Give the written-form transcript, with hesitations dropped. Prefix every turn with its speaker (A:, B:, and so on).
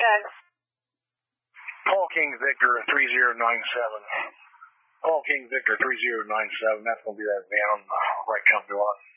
A: Good.
B: Paul King Victor 3097. Paul King Victor 3097. That's going to be that van on the right company lot.